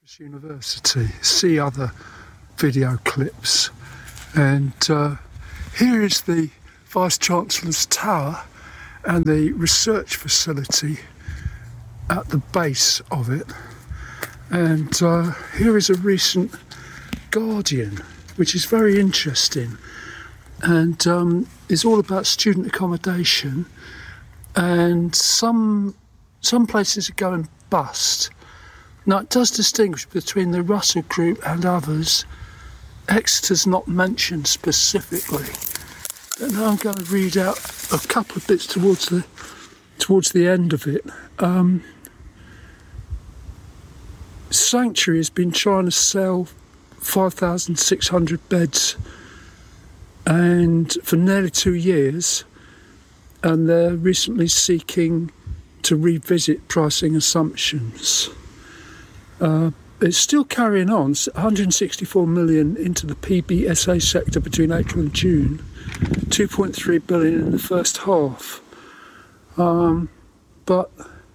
Campus University, see other video clips, and here is the Vice-Chancellor's Tower and the research facility at the base of it. And here is a recent Guardian, which is very interesting, and is all about student accommodation, and some places are going bust. Now, it does distinguish between the Russell Group and others. Exeter's not mentioned specifically. But now I'm going to read out a couple of bits towards the end of it. Sanctuary has been trying to sell 5,600 beds and for nearly 2 years, and they're recently seeking to revisit pricing assumptions. It's still carrying on, 164 million into the PBSA sector between April and June, 2.3 billion in the first half. But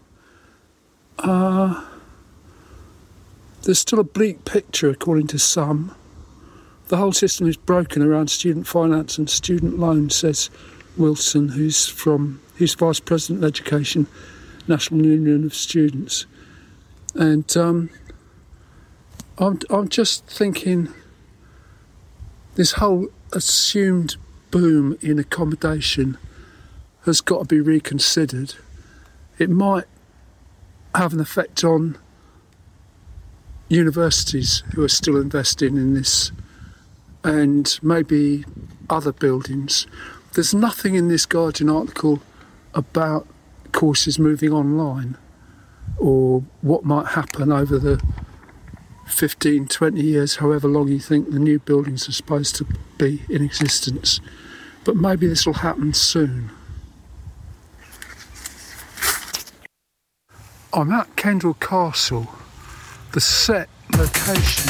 there's still a bleak picture according to some. The whole system is broken around student finance and student loans, says Wilson, who's Vice President of Education, National Union of Students. And I'm just thinking, this whole assumed boom in accommodation has got to be reconsidered. It might have an effect on universities who are still investing in this, and maybe other buildings. There's nothing in this Guardian article about courses moving online or what might happen over the 15, 20 years, however long you think the new buildings are supposed to be in existence. But maybe this will happen soon. I'm at Kendal Castle. The set location